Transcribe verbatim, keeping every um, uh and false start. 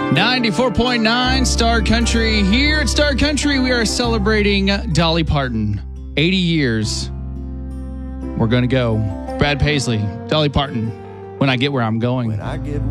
ninety-four point nine Star Country. Here at Star Country, we are celebrating Dolly Parton. eighty years. We're going to go. Brad Paisley, Dolly Parton, When I Get Where I'm Going. When I get